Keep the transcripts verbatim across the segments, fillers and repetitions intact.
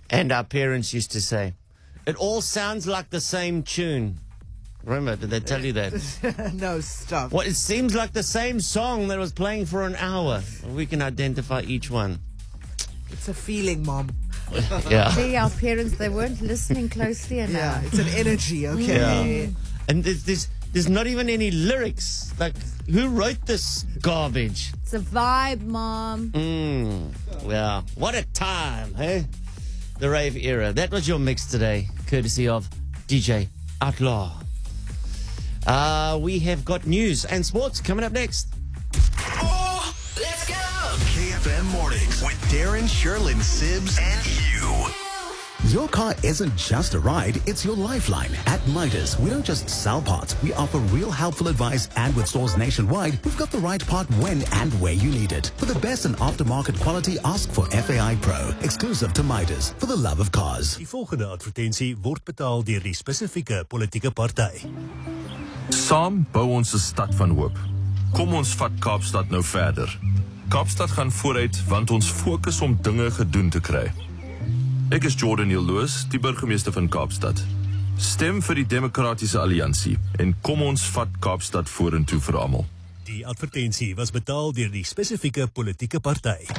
And our parents used to say, it all sounds like the same tune. Remember, did they tell you that? No, stop. Well, it seems like the same song that was playing for an hour. We can identify each one. It's a feeling, Mom. Yeah. See, our parents, they weren't listening closely enough. Yeah, it's an energy, okay? Yeah. And there's, there's, there's not even any lyrics. Like, who wrote this garbage? It's a vibe, Mom. Mm. Yeah. What a time, hey? The rave era. That was your mix today, courtesy of D J Outlaw. Uh, we have got news and sports coming up next. Oh, let's go! K F M Mornings with Darren, Sherlyn, Sibs, and Hugh. Your car isn't just a ride, it's your lifeline. At Midas, we don't just sell parts, we offer real helpful advice, and with stores nationwide, we've got the right part when and where you need it. For the best in aftermarket quality, ask for F A I Pro, exclusive to Midas, for the love of cars. Die volgende advertensie word betaal deur die spesifieke politieke party. Saam bou ons 'n stad van hoop. Kom ons vat Kaapstad nou verder. Kaapstad gaan vooruit want ons fokus om dinge gedoen te kry. Ek is Jordan Neil-Loos, die burgemeester van Kaapstad. Stem vir die Demokratiese Alliansie en kom ons vat Kaapstad vorentoe vir almal. Die advertensie was betaal deur die spesifieke politieke party.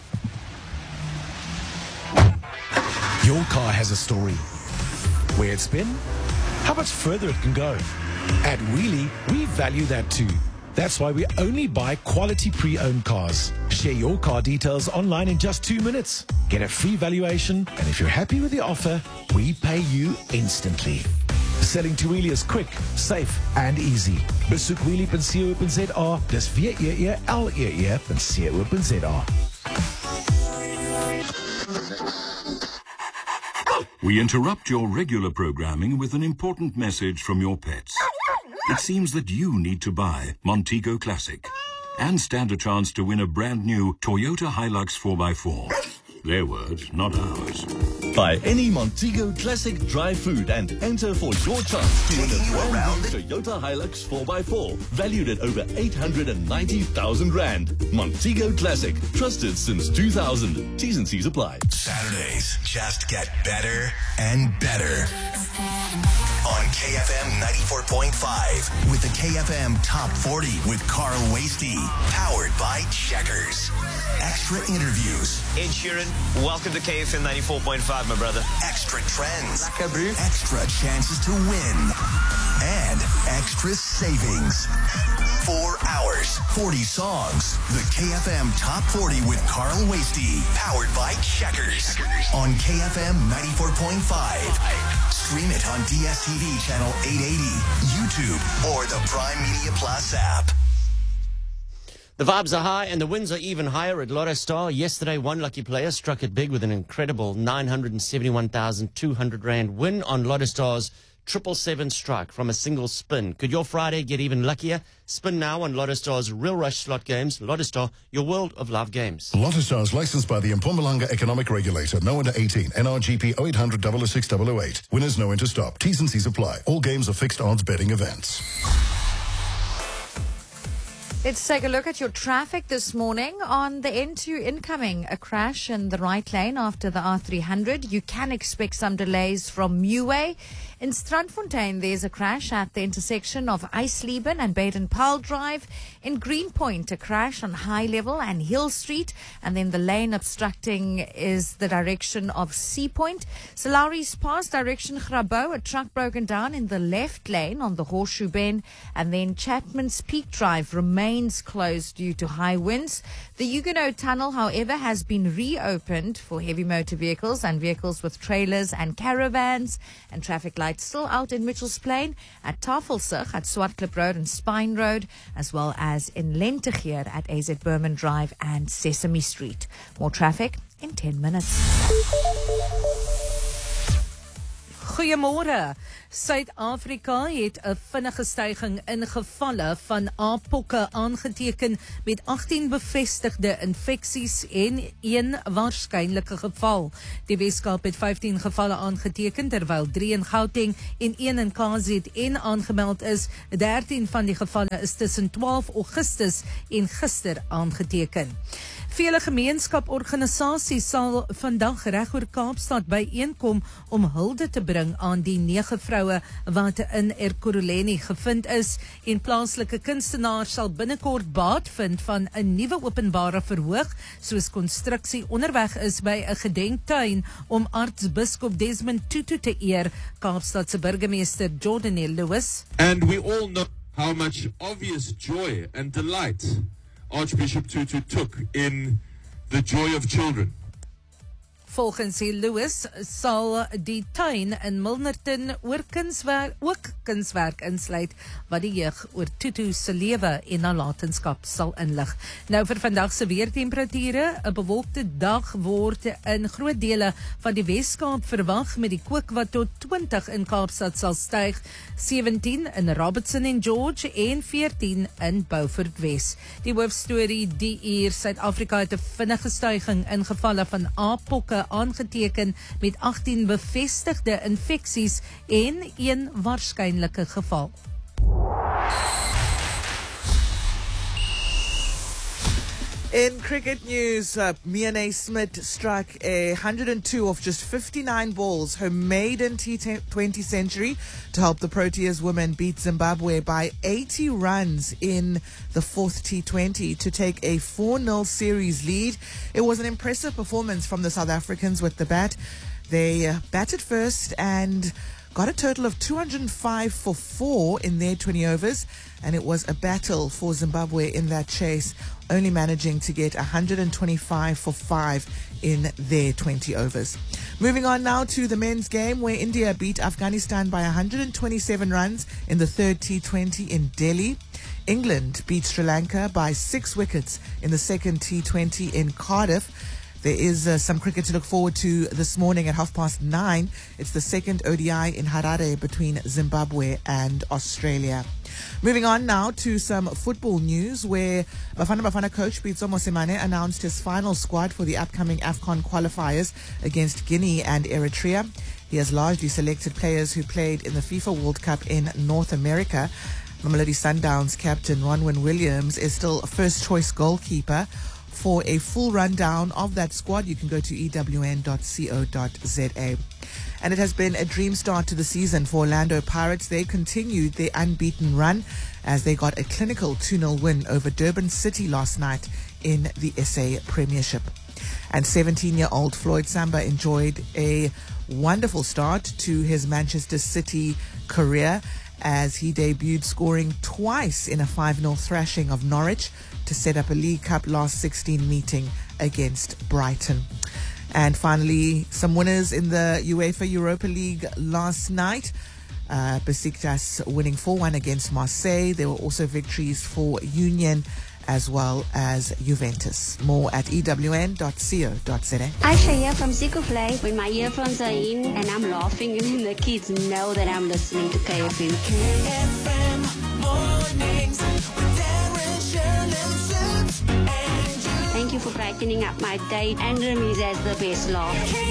Your car has a story. Where it's been, how much further it can go. At Wheelie, we value that too. That's why we only buy quality pre-owned cars. Share your car details online in just two minutes. Get a free valuation, and if you're happy with the offer, we pay you instantly. Selling to Wheelie is quick, safe, and easy. Besoek wheelie dot co dot za. Dis W E E L E E dot co dot za. We interrupt your regular programming with an important message from your pets. It seems that you need to buy Montego Classic and stand a chance to win a brand new Toyota Hilux four by four. Their words, not ours. Buy any Montego Classic dry food and enter for your chance to win a brand new Toyota Hilux four by four, valued at over eight hundred ninety thousand rand. Montego Classic, trusted since two thousand. T's and C's apply. Saturdays just get better and better. On K F M ninety-four point five with the K F M Top forty with Carl Wasty. Powered by Checkers. Extra interviews. Ed Sheeran, welcome to K F M ninety-four point five, my brother. Extra trends. Extra chances to win. And extra savings. Four hours, forty songs. The K F M Top forty with Carl Wasty. Powered by Checkers. On K F M ninety-four point five. Stream it on D S T V channel eight eighty, YouTube, or the Prime Media Plus app. The vibes are high and the wins are even higher at Lotto Star. Yesterday, one lucky player struck it big with an incredible nine hundred seventy-one thousand two hundred rand win on Lotto Star's triple seven strike from a single spin. Could your Friday get even luckier? Spin now on Lotto Star's Real Rush slot games. Lotto Star, your world of love games. Lotto Star is licensed by the Mpumalanga Economic Regulator. No under eighteen. N R G P oh eight hundred, oh oh six, oh oh eight. Winners know when to stop. T's and C's apply. All games are fixed odds betting events. Let's take a look at your traffic this morning. On the N two incoming, a crash in the right lane after the R three hundred. You can expect some delays from Muway. In Strandfontein, there's a crash at the intersection of Eisleben and Baden-Powell Drive. In Greenpoint, a crash on High Level and Hill Street. And then the lane obstructing is the direction of Sea Point. Salaris Pass, direction Grabo, a truck broken down in the left lane on the Horseshoe Bend. And then Chapman's Peak Drive remains closed due to high winds. The Huguenot Tunnel, however, has been reopened for heavy motor vehicles and vehicles with trailers and caravans. And traffic lights still out in Mitchells Plain, at Tafelsig, at Swartklip Road and Spine Road, as well as in Lentegeer at A Z Berman Drive and Sesame Street. More traffic in ten minutes. Goeiemôre. Suid-Afrika het 'n vinnige styging in gevalle van apokke aangeteken met agttien bevestigde infeksies en een waarskynlike geval. Die Weskaap het vyftien gevalle aangeteken terwyl drie in Gauteng en een in K Z N aangemeld is. dertien van die gevalle is tussen twaalf Augustus en gister aangeteken. Vele gemeenskaporganisasies sal vandag reg oor Kaapstad byeenkom om hulde te bring aan die nege vroue wat in Ekurhuleni gevind is, en plaaslike kunstenaars sal binnekort baat vind van 'n nuwe openbare verhoog, soos konstruksie onderweg is by 'n gedenktuin om aartsbiskop Desmond Tutu te eer. Kaapstad se burgemeester Jordan Lewis. And we all know how much obvious joy and delight Archbishop Tutu took in the joy of children. Volgens Lewis sal die tuin in Milnerton oor kunswerk, ook kunswerk insluit wat die jeug oor Tutu se lewe en nalatenskap sal inlig. Nou vir vandag se weertemperature, 'n bewolkte dag word in groot dele van die Weskaap verwag met die kook wat tot twintig in Kaapstad sal styg, sewentien in Robertson en George en veertien in Beaufort Wes. Die hoofstorie die uur, Suid-Afrika het 'n vinnige styging in gevalle van aappokke aangeteken met agttien bevestigde infeksies en een waarskynlike geval. In cricket news, uh, Mia Naismith struck a one hundred two off just fifty-nine balls, her maiden T twenty century, to help the Proteas women beat Zimbabwe by eighty runs in the fourth T twenty to take a four nil series lead. It was an impressive performance from the South Africans with the bat. They uh, batted first and got a total of two hundred five for four in their twenty overs, and it was a battle for Zimbabwe in that chase, only managing to get one hundred twenty-five for five in their twenty overs. Moving on now to the men's game, where India beat Afghanistan by one hundred twenty-seven runs in the third T twenty in Delhi. England beat Sri Lanka by six wickets in the second T twenty in Cardiff. There is uh, some cricket to look forward to this morning at half past nine. It's the second O D I in Harare between Zimbabwe and Australia. Moving on now to some football news, where Bafana Bafana coach Pitso Mosimane announced his final squad for the upcoming AFCON qualifiers against Guinea and Eritrea. He has largely selected players who played in the FIFA World Cup in North America. Mamelodi Sundowns captain Ronwen Williams is still a first-choice goalkeeper. For a full rundown of that squad, you can go to E W N dot co dot za. And it has been a dream start to the season for Orlando Pirates. They continued their unbeaten run as they got a clinical two nil win over Durban City last night in the S A Premiership. And seventeen-year-old Floyd Samba enjoyed a wonderful start to his Manchester City career as he debuted scoring twice in a five nil thrashing of Norwich to set up a League Cup last sixteen meeting against Brighton. And finally, some winners in the UEFA Europa League last night. Uh, Besiktas winning four one against Marseille. There were also victories for Union as well as Juventus. More at E W N dot co dot za. Aisha here from Zico Play. When my earphones are in and I'm laughing, and the kids know that I'm listening to K F M. K F M mornings with Darren, Shirley, Sips, and you. Thank you for brightening up my day. And Remy has the best laugh.